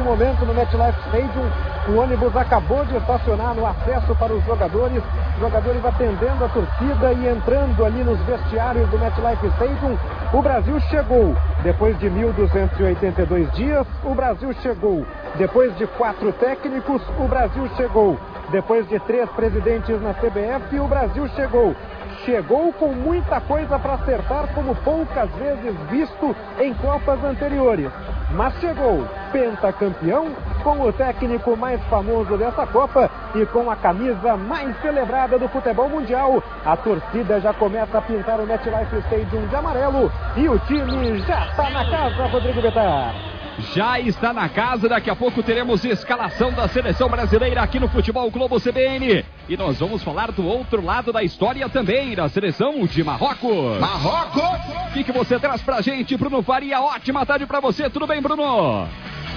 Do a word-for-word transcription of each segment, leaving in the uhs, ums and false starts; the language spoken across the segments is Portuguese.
momento no MetLife Stadium. O ônibus acabou de estacionar no acesso para os jogadores. Os jogadores atendendo a torcida e entrando ali nos vestiários do MetLife Stadium. O Brasil chegou depois de mil duzentos e oitenta e dois dias. O Brasil chegou depois de quatro técnicos. O Brasil chegou depois de três presidentes na C B F. O Brasil chegou. Chegou com muita coisa para acertar, como poucas vezes visto em Copas anteriores. Mas chegou pentacampeão, com o técnico mais famoso dessa Copa e com a camisa mais celebrada do futebol mundial. A torcida já começa a pintar o MetLife Stadium de amarelo e o time já está na casa, Rodrigo Bittar. Já está na casa, daqui a pouco teremos escalação da seleção brasileira aqui no Futebol Globo C B N. E nós vamos falar do outro lado da história também, da seleção de Marrocos. Marrocos! O que, que você traz pra gente, Bruno Faria? Ótima tarde pra você, tudo bem, Bruno?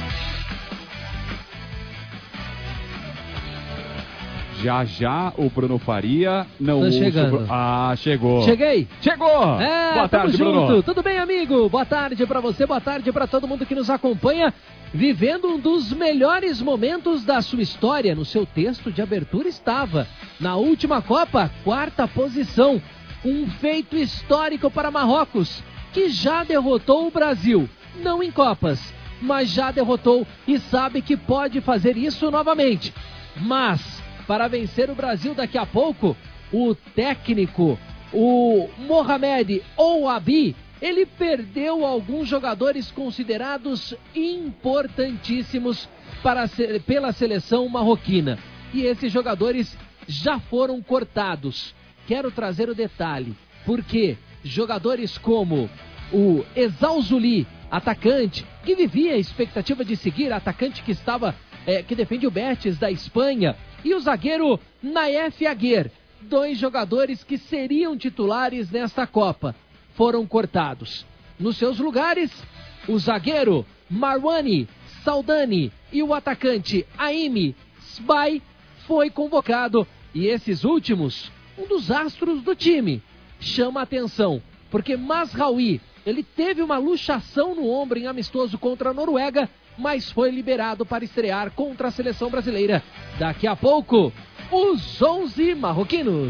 Já já o Bruno Faria não Tô chegando. Ah, chegou. Cheguei. Chegou. É, boa tarde, junto. Bruno. Tudo bem, amigo? Boa tarde pra você, boa tarde pra todo mundo que nos acompanha, vivendo um dos melhores momentos da sua história. No seu texto de abertura estava, na última Copa, quarta posição. Um feito histórico para Marrocos, que já derrotou o Brasil, não em Copas, mas já derrotou e sabe que pode fazer isso novamente. Mas para vencer o Brasil daqui a pouco, o técnico, o Mohamed Ouabi, ele perdeu alguns jogadores considerados importantíssimos para, pela seleção marroquina. E esses jogadores já foram cortados. Quero trazer o detalhe, porque jogadores como o Ezauzuli, atacante, que vivia a expectativa de seguir, atacante que estava, é, que defende o Betis da Espanha, e o zagueiro Naef Aguer, dois jogadores que seriam titulares nesta Copa, foram cortados. Nos seus lugares, o zagueiro Marwani Saldani e o atacante Aimi Sbai foi convocado. E esses últimos, um dos astros do time, chama a atenção, porque Mazraoui, ele teve uma luxação no ombro em amistoso contra a Noruega, mas foi liberado para estrear contra a seleção brasileira. Daqui a pouco, os onze marroquinos.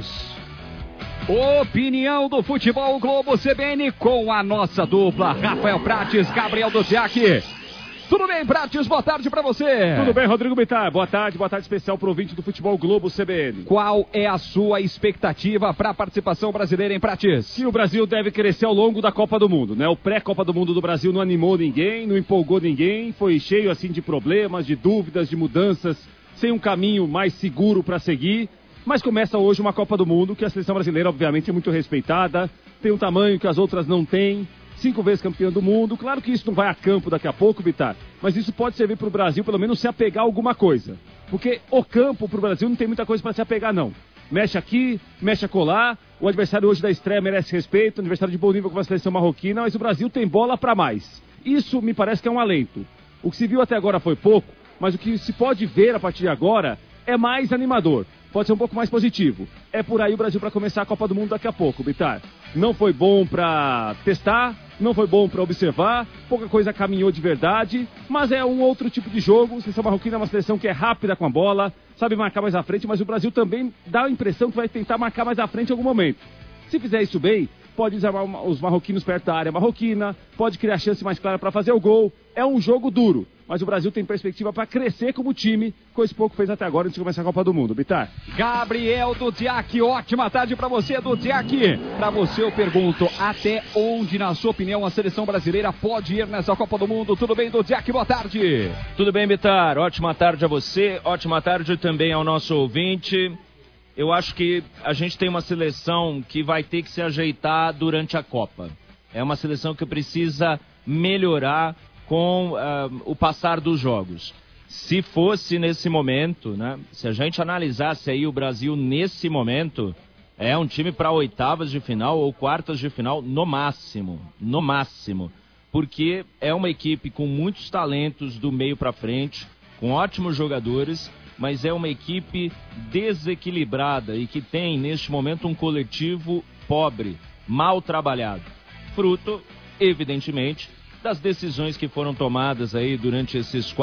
Opinião do Futebol Globo C B N com a nossa dupla, Rafael Prates, Gabriel Duziak. Tudo bem, Prates? Boa tarde pra você. Tudo bem, Rodrigo Bittar. Boa tarde, boa tarde especial pro ouvinte do Futebol Globo C B N. Qual é a sua expectativa para a participação brasileira em Prates? Que o Brasil deve crescer ao longo da Copa do Mundo, né? O pré-Copa do Mundo do Brasil não animou ninguém, não empolgou ninguém, foi cheio assim de problemas, de dúvidas, de mudanças, sem um caminho mais seguro para seguir. Mas começa hoje uma Copa do Mundo que a seleção brasileira obviamente é muito respeitada, tem um tamanho que as outras não têm. Cinco vezes campeão do mundo. Claro que isso não vai a campo daqui a pouco, Bittar, mas isso pode servir para o Brasil pelo menos se apegar a alguma coisa. Porque o campo para o Brasil não tem muita coisa para se apegar, não. Mexe aqui, mexe acolá. O adversário hoje da estreia merece respeito, adversário de bom nível com a seleção marroquina, mas o Brasil tem bola para mais. Isso me parece que é um alento. O que se viu até agora foi pouco, mas o que se pode ver a partir de agora é mais animador. Pode ser um pouco mais positivo. É por aí o Brasil para começar a Copa do Mundo daqui a pouco, Bittar. Não foi bom para testar, não foi bom para observar, pouca coisa caminhou de verdade, mas é um outro tipo de jogo. A seleção marroquina é uma seleção que é rápida com a bola, sabe marcar mais à frente, mas o Brasil também dá a impressão que vai tentar marcar mais à frente em algum momento. Se fizer isso bem, pode desarmar os marroquinos perto da área marroquina, pode criar chance mais clara para fazer o gol. É um jogo duro, mas o Brasil tem perspectiva para crescer como time, com esse pouco fez até agora antes de começar a Copa do Mundo. Bittar. Gabriel Duziak, ótima tarde para você, Duziak. Para você eu pergunto, até onde, na sua opinião, a seleção brasileira pode ir nessa Copa do Mundo? Tudo bem, Duziak? Boa tarde. Tudo bem, Bittar. Ótima tarde a você, ótima tarde também ao nosso ouvinte. Eu acho que a gente tem uma seleção que vai ter que se ajeitar durante a Copa. É uma seleção que precisa melhorar com uh, o passar dos jogos. Se fosse nesse momento, né? Se a gente analisasse aí o Brasil nesse momento, é um time para oitavas de final ou quartas de final no máximo, no máximo. Porque é uma equipe com muitos talentos do meio para frente, com ótimos jogadores, mas é uma equipe desequilibrada e que tem, neste momento, um coletivo pobre, mal trabalhado. Fruto, evidentemente, das decisões que foram tomadas aí durante esses quatro